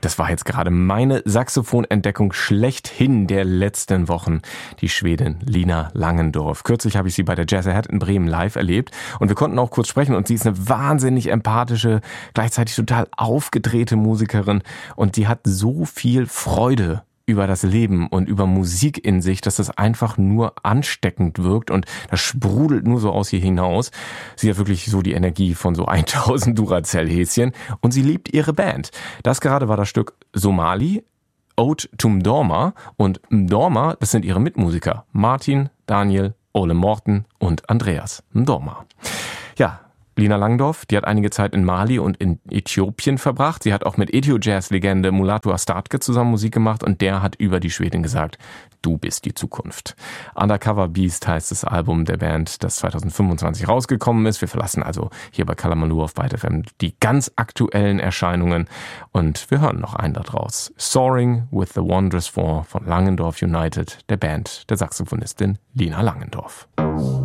Das war jetzt gerade meine Saxophonentdeckung schlechthin der letzten Wochen, die Schwedin Lina Langendorf. Kürzlich habe ich sie bei der Jazz Ahead in Bremen live erlebt und wir konnten auch kurz sprechen und sie ist eine wahnsinnig empathische, gleichzeitig total aufgedrehte Musikerin und die hat so viel Freude über das Leben und über Musik in sich, dass das einfach nur ansteckend wirkt und das sprudelt nur so aus ihr hinaus. Sie hat wirklich so die Energie von so 1000 Duracell-Häschen und sie liebt ihre Band. Das gerade war das Stück Somali, Ode to Mdorma und Mdorma, das sind ihre Mitmusiker Martin, Daniel, Ole Morten und Andreas Mdorma. Ja, Lina Langendorf, die hat einige Zeit in Mali und in Äthiopien verbracht. Sie hat auch mit Ethio-Jazz-Legende Mulatu Astatke zusammen Musik gemacht und der hat über die Schwedin gesagt, du bist die Zukunft. Undercover Beast heißt das Album der Band, das 2025 rausgekommen ist. Wir verlassen also hier bei Kalamaloo auf Byte FM die ganz aktuellen Erscheinungen und wir hören noch einen da draus. Soaring with the Wondrous Four von Langendorf United, der Band der Saxophonistin Lina Langendorf.